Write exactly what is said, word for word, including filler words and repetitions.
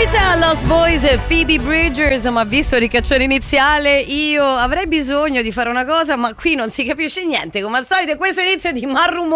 Lost Boys e Phoebe Bridgers, ma visto il ricaccione iniziale io avrei bisogno di fare una cosa, ma qui non si capisce niente come al solito. Questo inizio di Marrumore